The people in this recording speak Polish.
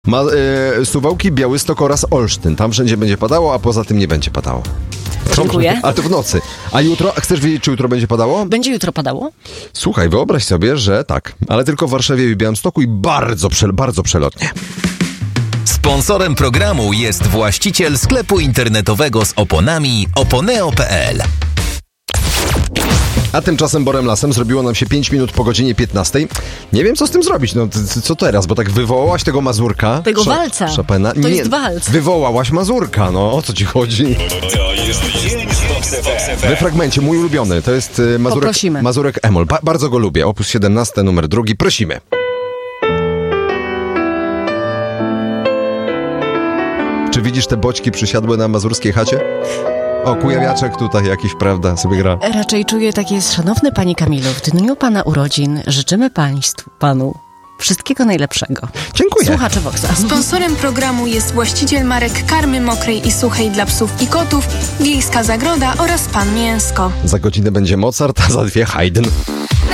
Suwałki, Białystok oraz Olsztyn. Tam wszędzie będzie padało, a poza tym nie będzie padało. Dziękuję. A to w nocy. A jutro? A chcesz wiedzieć, czy jutro będzie padało? Będzie jutro padało? Słuchaj, wyobraź sobie, że tak. Ale tylko w Warszawie i Białymstoku i bardzo przelotnie. Sponsorem programu jest właściciel sklepu internetowego z oponami oponeo.pl. A tymczasem Borem Lasem zrobiło nam się 5 minut po godzinie 15. Nie wiem, co z tym zrobić. No, co teraz? Bo tak wywołałaś tego Mazurka. Tego walca. Chopina. To jest walc. Wywołałaś Mazurka. No, o co ci chodzi? To jest dzień w Fox FM. We fragmencie, mój ulubiony. To jest Mazurek Emol. Bardzo go lubię. Opus 17, numer 2. Prosimy. Czy widzisz te boćki przysiadłe na mazurskiej chacie? O, kujawiaczek tutaj jakiś, prawda, sobie gra. Raczej czuję tak jest. Szanowny Panie Kamilu, w dniu Pana urodzin życzymy Panu wszystkiego najlepszego. Dziękuję. Słuchacze Voxa. Sponsorem programu jest właściciel marek karmy mokrej i suchej dla psów i kotów, Wiejska Zagroda oraz Pan Mięsko. Za godzinę będzie Mozart, a za 2 Haydn.